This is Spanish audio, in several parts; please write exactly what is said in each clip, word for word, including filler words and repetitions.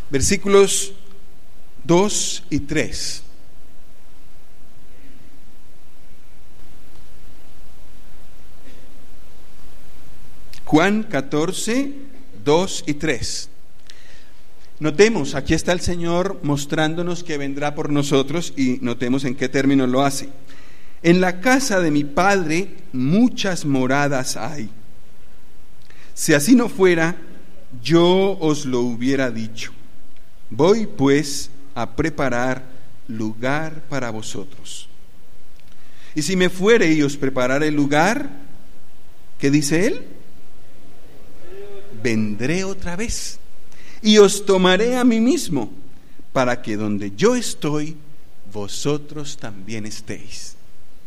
versículos dos y tres. Juan catorce, dos y tres. Notemos, aquí está el Señor mostrándonos que vendrá por nosotros, y notemos en qué términos lo hace. En la casa de mi Padre muchas moradas hay. Si así no fuera, yo os lo hubiera dicho. Voy pues a preparar lugar para vosotros. Y si me fuere y os preparare el lugar, ¿qué dice él? Vendré otra vez y os tomaré a mí mismo, para que donde yo estoy, vosotros también estéis.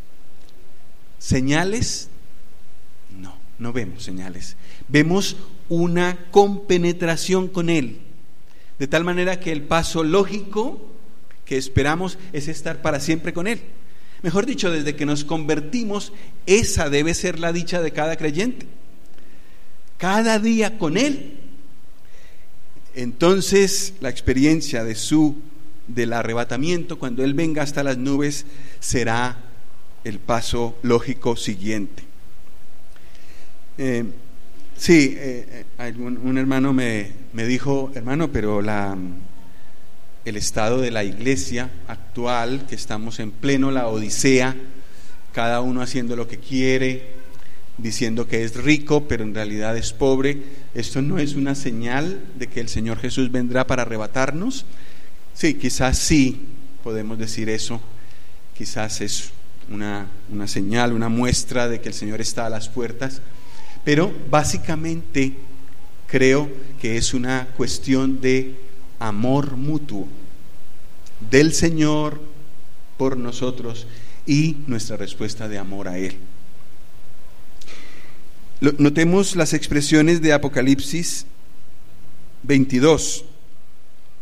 ¿Señales? No, no vemos señales. Vemos una compenetración con Él, de tal manera que el paso lógico que esperamos es estar para siempre con Él. Mejor dicho, desde que nos convertimos, esa debe ser la dicha de cada creyente. Cada día con Él. Entonces la experiencia de su del arrebatamiento, cuando Él venga hasta las nubes, será el paso lógico siguiente. Eh, sí, eh, un, un hermano me, me dijo, hermano, pero la, el estado de la iglesia actual, que estamos en pleno la odisea, cada uno haciendo lo que quiere, diciendo que es rico, pero en realidad es pobre, ¿esto no es una señal de que el Señor Jesús vendrá para arrebatarnos? Sí, quizás sí, podemos decir eso, quizás es una, una señal, una muestra de que el Señor está a las puertas, pero básicamente creo que es una cuestión de amor mutuo del Señor por nosotros y nuestra respuesta de amor a Él. Notemos las expresiones de Apocalipsis veintidós.